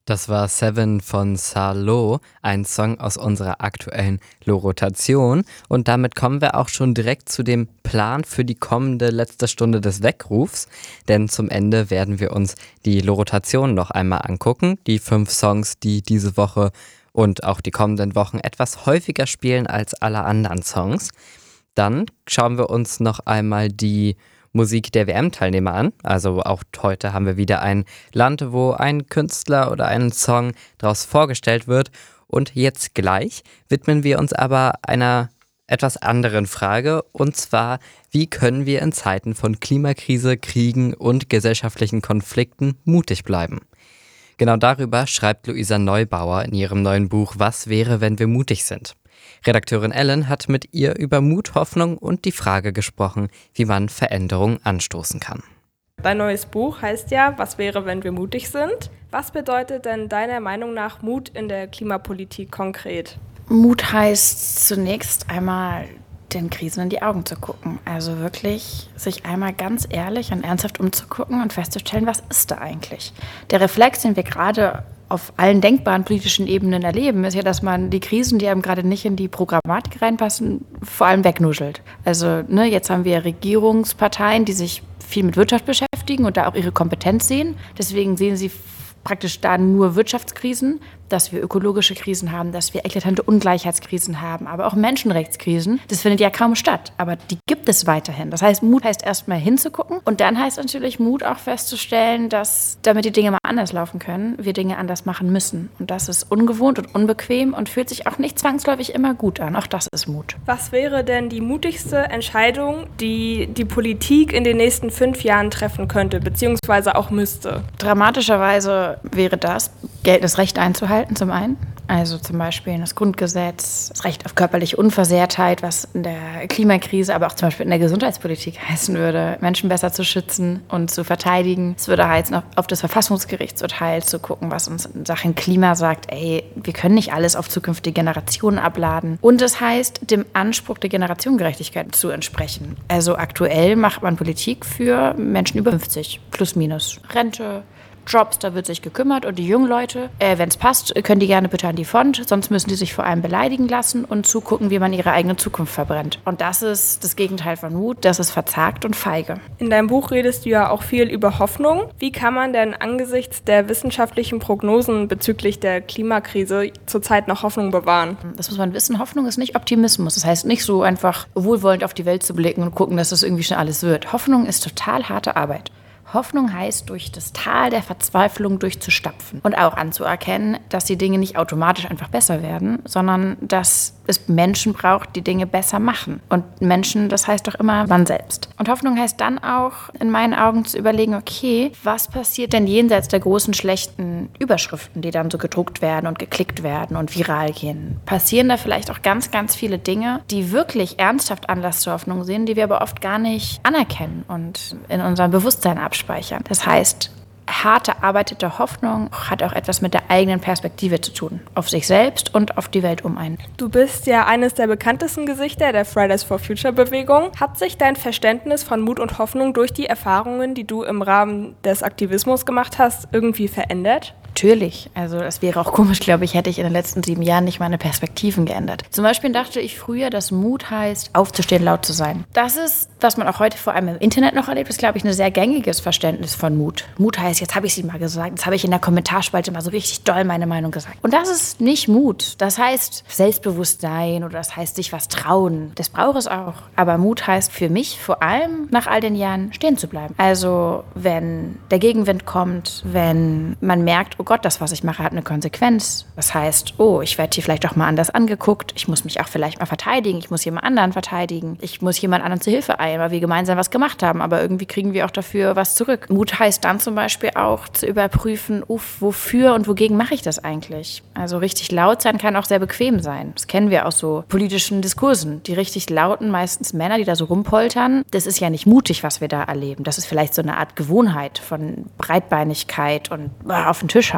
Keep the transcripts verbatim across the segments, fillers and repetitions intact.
Das war Seven von Sarlo, ein Song aus unserer aktuellen Lo-Rotation. Und damit kommen wir auch schon direkt zu dem Plan für die kommende letzte Stunde des Weckrufs. Denn zum Ende werden wir uns die Lo-Rotation noch einmal angucken. Die fünf Songs, die diese Woche und auch die kommenden Wochen etwas häufiger spielen als alle anderen Songs. Dann schauen wir uns noch einmal die Musik der W M-Teilnehmer an. Also auch heute haben wir wieder ein Land, wo ein Künstler oder ein Song daraus vorgestellt wird. Und jetzt gleich widmen wir uns aber einer etwas anderen Frage. Und zwar, wie können wir in Zeiten von Klimakrise, Kriegen und gesellschaftlichen Konflikten mutig bleiben? Genau darüber schreibt Luisa Neubauer in ihrem neuen Buch Was wäre, wenn wir mutig sind? Redakteurin Ellen hat mit ihr über Mut, Hoffnung und die Frage gesprochen, wie man Veränderungen anstoßen kann. Dein neues Buch heißt ja, was wäre, wenn wir mutig sind? Was bedeutet denn deiner Meinung nach Mut in der Klimapolitik konkret? Mut heißt zunächst einmal, den Krisen in die Augen zu gucken. Also wirklich sich einmal ganz ehrlich und ernsthaft umzugucken und festzustellen, was ist da eigentlich? Der Reflex, den wir gerade auf allen denkbaren politischen Ebenen erleben, ist ja, dass man die Krisen, die einem gerade nicht in die Programmatik reinpassen, vor allem wegnuschelt. Also ne, jetzt haben wir Regierungsparteien, die sich viel mit Wirtschaft beschäftigen und da auch ihre Kompetenz sehen. Deswegen sehen sie praktisch da nur Wirtschaftskrisen, dass wir ökologische Krisen haben, dass wir eklatante Ungleichheitskrisen haben, aber auch Menschenrechtskrisen. Das findet ja kaum statt, aber die gibt es weiterhin. Das heißt, Mut heißt erstmal hinzugucken und dann heißt natürlich Mut auch festzustellen, dass, damit die Dinge mal anders laufen können, wir Dinge anders machen müssen. Und das ist ungewohnt und unbequem und fühlt sich auch nicht zwangsläufig immer gut an. Auch das ist Mut. Was wäre denn die mutigste Entscheidung, die die Politik in den nächsten fünf Jahren treffen könnte, beziehungsweise auch müsste? Dramatischerweise wäre das, geltendes Recht einzuhalten. Zum einen, also zum Beispiel das Grundgesetz, das Recht auf körperliche Unversehrtheit, was in der Klimakrise, aber auch zum Beispiel in der Gesundheitspolitik heißen würde, Menschen besser zu schützen und zu verteidigen. Es würde heißen, auf das Verfassungsgerichtsurteil zu gucken, was uns in Sachen Klima sagt, ey, wir können nicht alles auf zukünftige Generationen abladen. Und es heißt, dem Anspruch der Generationengerechtigkeit zu entsprechen. Also aktuell macht man Politik für Menschen über fünfzig, plus minus. Rente, Jobs, da wird sich gekümmert und die jungen Leute, äh, wenn es passt, können die gerne bitte an die Front, sonst müssen die sich vor allem beleidigen lassen und zugucken, wie man ihre eigene Zukunft verbrennt. Und das ist das Gegenteil von Mut, das ist verzagt und feige. In deinem Buch redest du ja auch viel über Hoffnung. Wie kann man denn angesichts der wissenschaftlichen Prognosen bezüglich der Klimakrise zurzeit noch Hoffnung bewahren? Das muss man wissen, Hoffnung ist nicht Optimismus. Das heißt nicht so einfach wohlwollend auf die Welt zu blicken und gucken, dass das irgendwie schon alles wird. Hoffnung ist total harte Arbeit. Hoffnung heißt, durch das Tal der Verzweiflung durchzustapfen und auch anzuerkennen, dass die Dinge nicht automatisch einfach besser werden, sondern dass es Menschen braucht, die Dinge besser machen. Und Menschen, das heißt doch immer man selbst. Und Hoffnung heißt dann auch, in meinen Augen zu überlegen, okay, was passiert denn jenseits der großen schlechten Überschriften, die dann so gedruckt werden und geklickt werden und viral gehen? Passieren da vielleicht auch ganz, ganz viele Dinge, die wirklich ernsthaft Anlass zur Hoffnung sind, die wir aber oft gar nicht anerkennen und in unserem Bewusstsein abspeichern. Speichern. Das heißt, hart erarbeitete Hoffnung hat auch etwas mit der eigenen Perspektive zu tun. Auf sich selbst und auf die Welt um einen. Du bist ja eines der bekanntesten Gesichter der Fridays for Future Bewegung. Hat sich dein Verständnis von Mut und Hoffnung durch die Erfahrungen, die du im Rahmen des Aktivismus gemacht hast, irgendwie verändert? Natürlich. Also das wäre auch komisch, glaube ich, hätte ich in den letzten sieben Jahren nicht meine Perspektiven geändert. Zum Beispiel dachte ich früher, dass Mut heißt, aufzustehen, laut zu sein. Das ist, was man auch heute vor allem im Internet noch erlebt, ist, glaube ich, ein sehr gängiges Verständnis von Mut. Mut heißt, jetzt habe ich sie mal gesagt, jetzt habe ich in der Kommentarspalte mal so richtig doll meine Meinung gesagt. Und das ist nicht Mut. Das heißt Selbstbewusstsein oder das heißt sich was trauen. Das braucht es auch. Aber Mut heißt für mich vor allem nach all den Jahren stehen zu bleiben. Also wenn der Gegenwind kommt, wenn man merkt, oh Gott, das, was ich mache, hat eine Konsequenz. Das heißt, oh, ich werde hier vielleicht auch mal anders angeguckt. Ich muss mich auch vielleicht mal verteidigen. Ich muss jemand anderen verteidigen. Ich muss jemand anderen zur Hilfe eilen, weil wir gemeinsam was gemacht haben. Aber irgendwie kriegen wir auch dafür was zurück. Mut heißt dann zum Beispiel auch zu überprüfen, uff, wofür und wogegen mache ich das eigentlich? Also richtig laut sein kann auch sehr bequem sein. Das kennen wir aus so politischen Diskursen. Die richtig lauten, meistens Männer, die da so rumpoltern. Das ist ja nicht mutig, was wir da erleben. Das ist vielleicht so eine Art Gewohnheit von Breitbeinigkeit und oh, auf den Tisch hauen.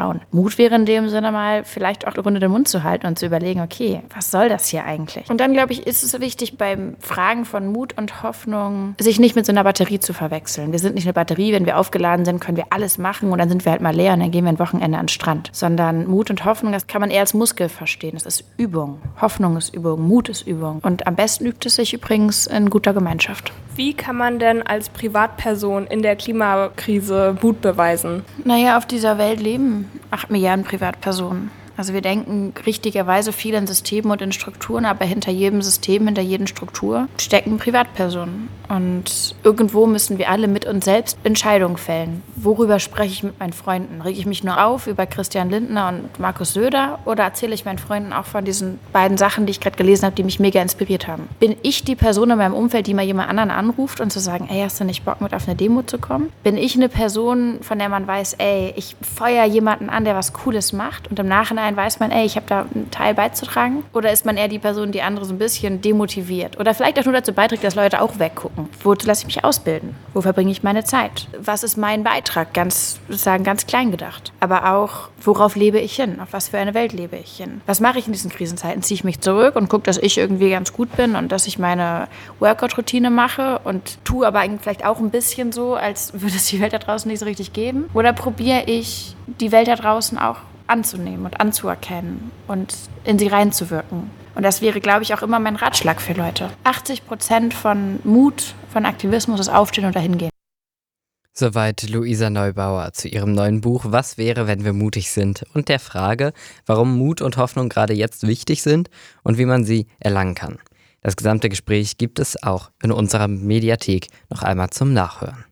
schauen. Mut wäre in dem Sinne mal vielleicht auch eine Runde den Mund zu halten und zu überlegen, okay, was soll das hier eigentlich? Und dann, glaube ich, ist es wichtig, beim Fragen von Mut und Hoffnung, sich nicht mit so einer Batterie zu verwechseln. Wir sind nicht eine Batterie, wenn wir aufgeladen sind, können wir alles machen und dann sind wir halt mal leer und dann gehen wir ein Wochenende an den Strand. Sondern Mut und Hoffnung, das kann man eher als Muskel verstehen. Das ist Übung. Hoffnung ist Übung, Mut ist Übung. Und am besten übt es sich übrigens in guter Gemeinschaft. Wie kann man denn als Privatperson in der Klimakrise Mut beweisen? Naja, auf dieser Welt leben acht Milliarden Privatpersonen. Also wir denken richtigerweise viel in Systemen und in Strukturen, aber hinter jedem System, hinter jeder Struktur stecken Privatpersonen. Und irgendwo müssen wir alle mit uns selbst Entscheidungen fällen. Worüber spreche ich mit meinen Freunden? Rege ich mich nur auf über Christian Lindner und Markus Söder oder erzähle ich meinen Freunden auch von diesen beiden Sachen, die ich gerade gelesen habe, die mich mega inspiriert haben? Bin ich die Person in meinem Umfeld, die mal jemand anderen anruft und zu sagen, ey, hast du nicht Bock, mit auf eine Demo zu kommen? Bin ich eine Person, von der man weiß, ey, ich feuere jemanden an, der was Cooles macht und im Nachhinein weiß man, ey, ich habe da einen Teil beizutragen? Oder ist man eher die Person, die andere so ein bisschen demotiviert? Oder vielleicht auch nur dazu beiträgt, dass Leute auch weggucken. Wozu lasse ich mich ausbilden? Wo verbringe ich meine Zeit? Was ist mein Beitrag? Ganz, sagen, ganz klein gedacht. Aber auch, worauf lebe ich hin? Auf was für eine Welt lebe ich hin? Was mache ich in diesen Krisenzeiten? Ziehe ich mich zurück und gucke, dass ich irgendwie ganz gut bin und dass ich meine Workout-Routine mache und tue aber eigentlich vielleicht auch ein bisschen so, als würde es die Welt da draußen nicht so richtig geben? Oder probiere ich, die Welt da draußen auch anzunehmen und anzuerkennen und in sie reinzuwirken. Und das wäre, glaube ich, auch immer mein Ratschlag für Leute. achtzig Prozent von Mut, von Aktivismus ist Aufstehen und Dahingehen. Soweit Luisa Neubauer zu ihrem neuen Buch Was wäre, wenn wir mutig sind? Und der Frage, warum Mut und Hoffnung gerade jetzt wichtig sind und wie man sie erlangen kann. Das gesamte Gespräch gibt es auch in unserer Mediathek noch einmal zum Nachhören.